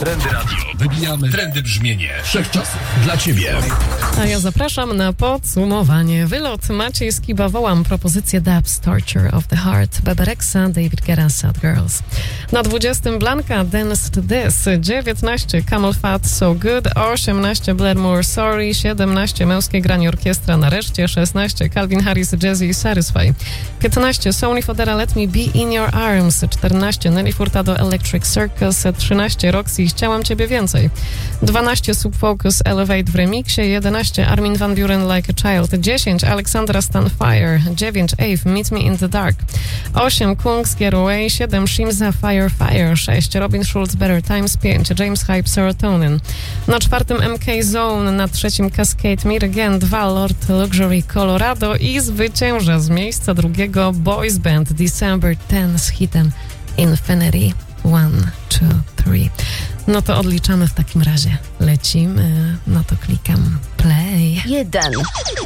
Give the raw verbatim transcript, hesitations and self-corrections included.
Trendy Radio. Wybijamy trendy brzmienie wszechczasów dla Ciebie. A ja zapraszam na podsumowanie. Wylot Maciej Skiba, wołam propozycję Dubs, Torture of the Heart, Bebe Rexha, David Guetta, Sad Girls. Na dwudziestym Blanka, Dance to This, dziewiętnaście Camel Fat, So Good, osiemnaście Blairmore, Sorry, siedemnaście Męskie granie orkiestra nareszcie, szesnaście Calvin Harris, Jazzy, Satisfy, piętnaście Sony Fodera, Let Me Be In Your Arms, czternaście Nelly Furtado, Electric Circus, trzynaście Roxy, Chciałam Ciebie Więcej, dwanaście Subfocus, Elevate w remiksie, jedenaście Armin van Buuren, Like a Child, dziesięć Alexandra Stan, Fire, dziewięć Ave, Meet Me in the Dark, osiem Kungs, Get Away, siedem Shimza, Fire Fire, sześć Robin Schulz, Better Times, pięć James Hype, Serotonin, na czwartym M K Zone, na trzecim Cascade, Mir Again, dwa Lord Luxury, Colorado i zwycięża z miejsca drugiego Boys Band, December ten z hitem Infinity. One, two, three. No to odliczamy w takim razie. Lecimy, no to klikam play. Jeden.